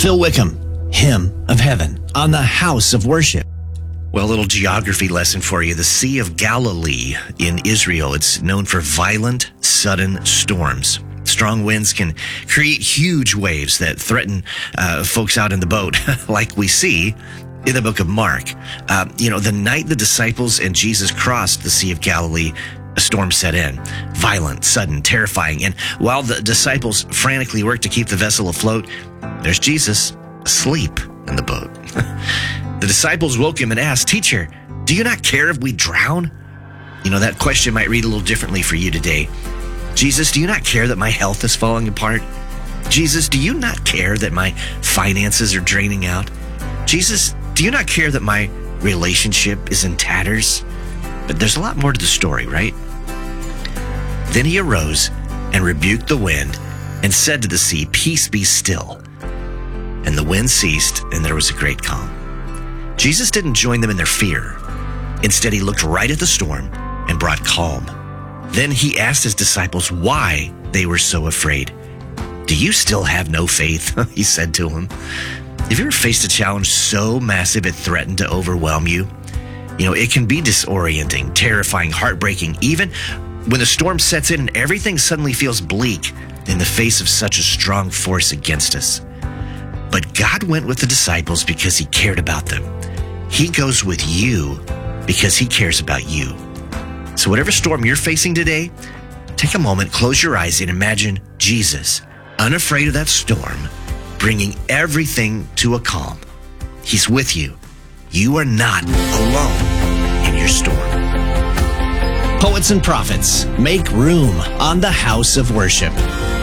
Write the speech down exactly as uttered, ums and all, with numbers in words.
Phil Wickham, Hymn of Heaven, on the House of Worship. Well, a little geography lesson for you. The Sea of Galilee in Israel, it's known for violent, sudden storms. Strong winds can create huge waves that threaten uh, folks out in the boat, like we see in the book of Mark. Uh, you know, the night the disciples and Jesus crossed the Sea of Galilee, a storm set in. Violent, sudden, terrifying. And while the disciples frantically worked to keep the vessel afloat, there's Jesus asleep in the boat. The disciples woke him and asked, "Teacher, do you not care if we drown?" You know, that question might read a little differently for you today. Jesus, do you not care that my health is falling apart? Jesus, do you not care that my finances are draining out? Jesus, do you not care that my relationship is in tatters? But there's a lot more to the story, right? Then he arose and rebuked the wind and said to the sea, "Peace, be still." And the wind ceased, and there was a great calm. Jesus didn't join them in their fear. Instead, he looked right at the storm and brought calm. Then he asked his disciples why they were so afraid. "Do you still have no faith?" he said to them. Have you ever faced a challenge so massive it threatened to overwhelm you? You know, it can be disorienting, terrifying, heartbreaking, even when the storm sets in and everything suddenly feels bleak in the face of such a strong force against us. But God went with the disciples because he cared about them. He goes with you because he cares about you. So whatever storm you're facing today, take a moment, close your eyes, and imagine Jesus, unafraid of that storm, bringing everything to a calm. He's with you. You are not alone in your storm. Poets and Prophets, make room on the House of Worship.